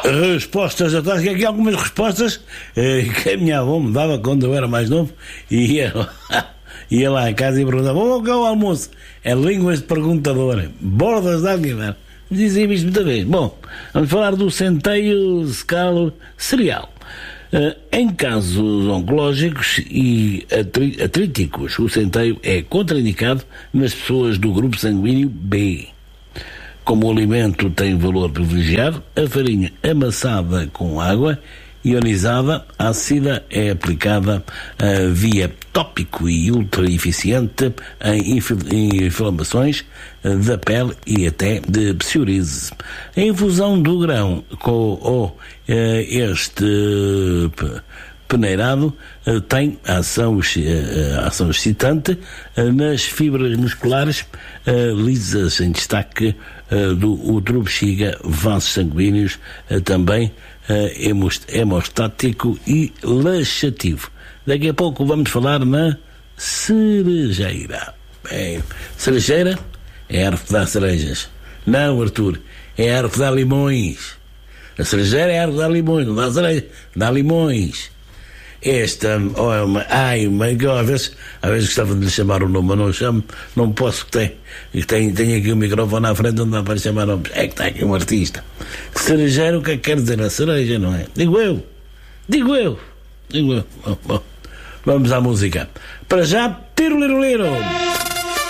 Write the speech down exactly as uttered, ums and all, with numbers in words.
Respostas atrás, que aqui algumas respostas eh, que a minha avó me dava quando eu era mais novo e ia, ia lá em casa e perguntava: o que é o almoço? É línguas de perguntador, bordas de alquiler. Dizia isto muita vez. Bom, vamos falar do centeio scalo cereal. Uh, em casos oncológicos e atri- artríticos, o centeio é contraindicado nas pessoas do grupo sanguíneo B. Como o alimento tem valor privilegiado, a farinha amassada com água ionizada ácida é aplicada uh, via tópico e ultra eficiente em, inf- em inflamações uh, da pele e até de psoríase. A infusão do grão com o, uh, este uh, peneirado uh, tem ação, uh, ação excitante uh, nas fibras musculares uh, lisas, em destaque uh, do útero, bexiga, vasos sanguíneos, uh, também uh, hemostático e laxativo. Daqui a pouco vamos falar na cerejeira. Bem, cerejeira é a árvore que dá cerejas. Não, Arthur, é a árvore que dá limões. A cerejeira é a árvore que dá limões, não dá cereja, dá limões. Esta, oh, é uma, ai, mas eu às vezes, às vezes gostava de lhe chamar o nome, mas não chamo, não posso, que tem, tem, tem aqui o microfone à frente, não dá para lhe chamar nomes. É que está aqui um artista. Cerejeiro, o que é que quer dizer a cereja, não é? Digo eu, digo eu, digo eu. Bom, bom, vamos à música. Para já, tiro, liro, liro.